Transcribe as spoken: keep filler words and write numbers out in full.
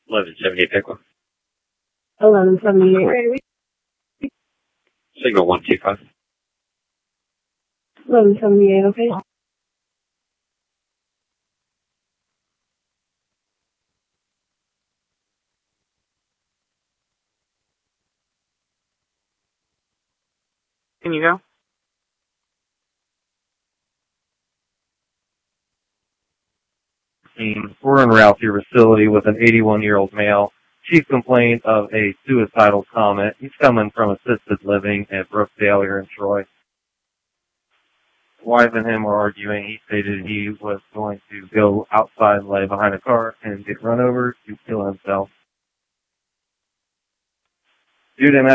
eleven seventy-eight Pickle. eleven seventy-eight. Signal one two five. eleven seventy-eight, okay. Can you go? We're en route to your facility with an eighty-one-year-old male. Chief complaint of a suicidal comment. He's coming from assisted living at Brookdale here in Troy. Wife and him were arguing. He stated he was going to go outside and lay behind a car and get run over to kill himself. Due to